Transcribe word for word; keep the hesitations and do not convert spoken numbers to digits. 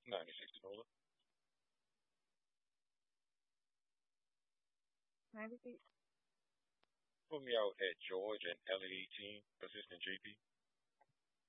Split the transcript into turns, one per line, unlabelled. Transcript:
ninety-six Nola.
ninety-six.
Put me out at George and L eighteen, assistant J P.